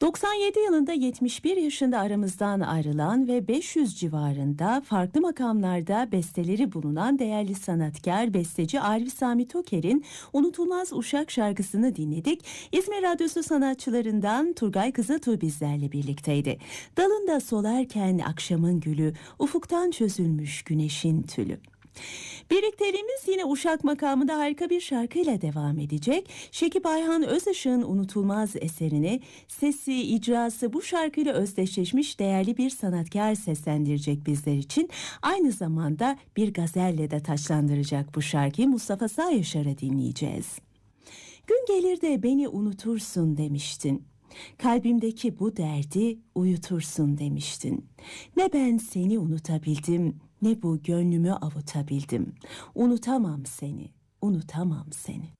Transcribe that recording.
97 yılında 71 yaşında aramızdan ayrılan ve 500 civarında farklı makamlarda besteleri bulunan değerli sanatkar, besteci Arif Sami Toker'in Unutulmaz Uşak şarkısını dinledik. İzmir Radyosu sanatçılarından Turgay Kızıltuğ bizlerle birlikteydi. Dalında solarken akşamın gülü, ufuktan çözülmüş güneşin tülü. Birlikteliğimiz yine Uşak makamında harika bir şarkıyla devam edecek. Şekip Ayhan Özışık'ın unutulmaz eserini, sesi, icrası bu şarkıyla özdeşleşmiş değerli bir sanatkar seslendirecek bizler için. Aynı zamanda bir gazelle de taçlandıracak bu şarkıyı. Mustafa Sağ Yaşar'ı dinleyeceğiz. Gün gelir de beni unutursun demiştin. Kalbimdeki bu derdi uyutursun demiştin. Ne ben seni unutabildim, ne bu gönlümü avutabildim. Unutamam seni, unutamam seni.